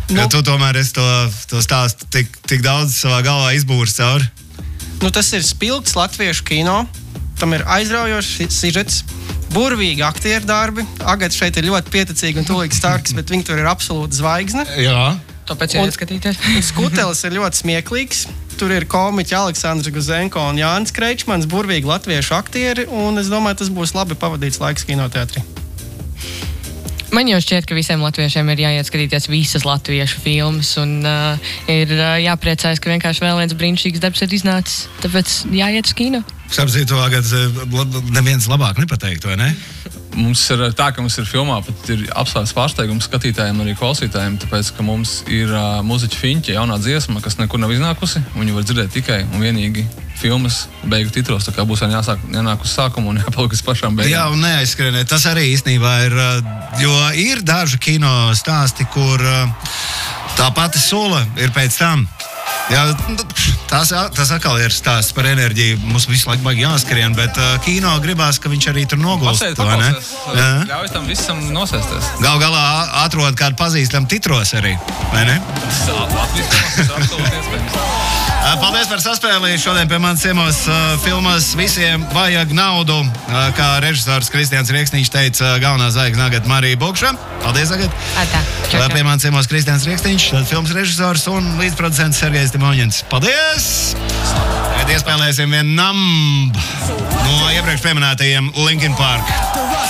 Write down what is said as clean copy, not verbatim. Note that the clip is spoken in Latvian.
Nu, tu tomēr esi to stāstu tik daudz savā galvā izbūris cauri. Nu, tas ir spilgts latviešu kino. Tam ir aizraujošs sižets, burvīgi aktieru darbi. Agata šeit ir ļoti pieticīga un tūlīt Starks, bet viņa tur ir absolūta zvaigzne. Jā. Tāpēc jāskatīties. Skutelis ir ļoti smieklīgs. Tur ir komiķi Aleksandrs Guzenko un Jānis Kreičmans, burvīgi latviešu aktieri, un es domāju, tas būs labi pavadīts laiks kinoteātrī. Man jau šķiet, ka visiem latviešiem ir jāiet skatīties visas latviešu filmas, un ir jāpriecājas, ka vienkārši vēl viens brīnišķīgs darbs ir iznācis, tāpēc jāiet uz kino. Sapsīt to, ka neviens labāk nepateikt, vai ne? Mums ir tā, ka mums ir filmā pat ir absolūts pārsteigums skatītājiem un arī klausītājiem, tāpēc, ka mums ir muziķa Fiņķa jaunā dziesma, kas nekur nav iznākusi, un viņu var dzirdēt tikai un vienīgi filmas beigu titros, tā kā būs jānāk uz sākumu un jāpaliek uz pašām beigām. Jā, un neaizskrieniet. Tas arī īstenībā ir, jo ir daži kino stāsti, kur tā pati sula ir pēc tam. Jā, tas atkal ir stāsts par enerģiju. Mums visu laiku baigi jāskrien, bet kino gribās, ka viņš arī tur nogulst. Ļauj tam visam nosēsties. Gal galā atrod kādu pazīstamu titros arī, vai ne? Paldies par saspēli. Šodien pie manis ciemos filmas Visiem vajag naudu, kā režisors Kristians Rieksniņš teica, galvenā zvaigzne Agata Marija Bukša. Paldies, Agata. Pie manis ciemos Kristians Rieksniņš, filmas režisors un līdzproducents Sergejs Timoņins. Paldies! Tagad iespēlēsim vienu numb no iepriekš pieminētajiem Linkin Park.